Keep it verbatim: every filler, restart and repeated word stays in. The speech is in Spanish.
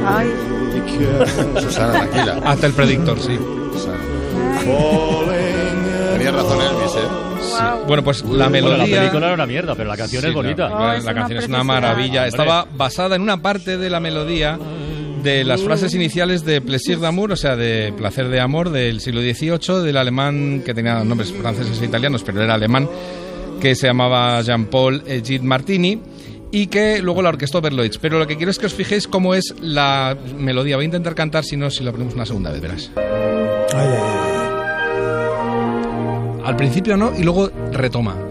Ay. Susana, tranquila. Hasta el predictor, sí. Susana. Tenía razón Elvis, ¿eh? Sí. Bueno, pues la melodía... Bueno, la película era una mierda, pero la canción sí, es bonita. La, Oh, la, es la una canción es una preciosidad. maravilla. Hombre. Estaba basada en una parte de la melodía de las frases iniciales de Plaisir d'amour, o sea, de placer de amor del siglo dieciocho, del alemán que tenía nombres franceses e italianos, pero era alemán, que se llamaba Jean-Paul Gide Martini, y que luego la orquestó Berlioz. Pero lo que quiero es que os fijéis cómo es la melodía. Voy a intentar cantar, si no, si lo ponemos una segunda vez, verás. Ay, ay, ay. Al principio no, y luego retoma.